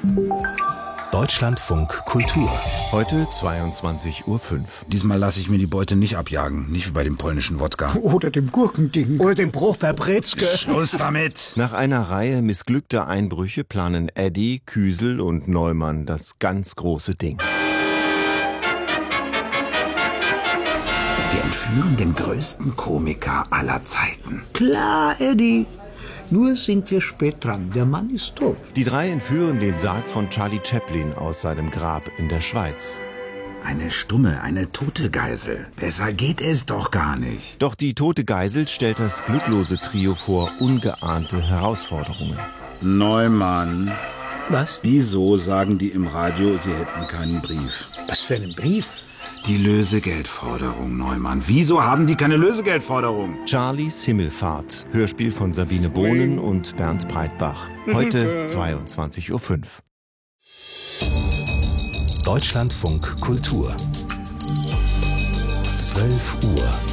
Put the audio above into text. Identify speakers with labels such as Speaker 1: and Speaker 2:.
Speaker 1: Deutschlandfunk Kultur.
Speaker 2: Heute 22:05 Uhr.
Speaker 3: Diesmal lasse ich mir die Beute nicht abjagen. Nicht wie bei dem polnischen Wodka.
Speaker 4: Oder dem Gurkending.
Speaker 5: Oder dem Bruch bei Brezke.
Speaker 3: Schluss damit!
Speaker 2: Nach einer Reihe missglückter Einbrüche planen Eddie, Küsel und Neumann das ganz große Ding.
Speaker 3: Wir entführen den größten Komiker aller Zeiten.
Speaker 5: Klar, Eddie. Nur sind wir spät dran. Der Mann ist tot.
Speaker 2: Die drei entführen den Sarg von Charlie Chaplin aus seinem Grab in der Schweiz.
Speaker 3: Eine stumme, eine tote Geisel. Besser geht es doch gar nicht.
Speaker 2: Doch die tote Geisel stellt das glücklose Trio vor ungeahnte Herausforderungen.
Speaker 3: Neumann,
Speaker 5: Was?
Speaker 3: wieso sagen die im Radio, sie hätten keinen Brief?
Speaker 5: Was für einen Brief?
Speaker 3: Die Lösegeldforderung, Neumann. Wieso haben die keine Lösegeldforderung?
Speaker 2: Charlies Himmelfahrt. Hörspiel von Sabine Bohnen und Bernd Breitbach. Heute 22:05 Uhr.
Speaker 1: Deutschlandfunk Kultur. 12 Uhr.